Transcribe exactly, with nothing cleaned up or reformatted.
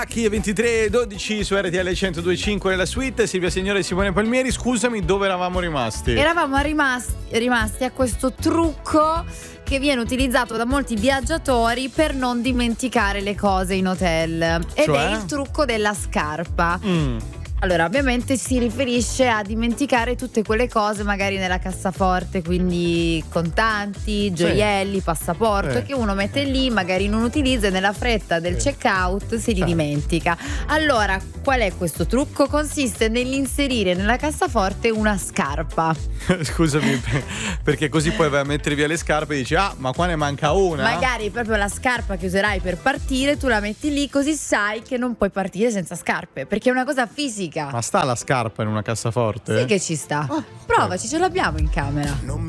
Chi è ventitré e dodici su R T L centodue e cinque nella suite. Silvia Signore e Simone Palmieri. Scusami, dove eravamo rimasti? Eravamo rimasti, rimasti a questo trucco che viene utilizzato da molti viaggiatori per non dimenticare le cose in hotel. Ed Cioè? è il trucco della scarpa. Mm. Allora, ovviamente si riferisce a dimenticare tutte quelle cose magari nella cassaforte, quindi contanti, gioielli, sì. passaporto, sì. che uno mette lì, magari non utilizza e nella fretta del sì. check-out si li sì. dimentica. Allora, qual è questo trucco? Consiste nell'inserire nella cassaforte una scarpa. Scusami, perché così poi vai a mettere via le scarpe e dici, ah, ma qua ne manca una. Magari proprio la scarpa che userai per partire, tu la metti lì così sai che non puoi partire senza scarpe, perché è una cosa fisica. Ma sta la scarpa in una cassaforte? Sì che ci sta. Oh, provaci, ce l'abbiamo in camera. Non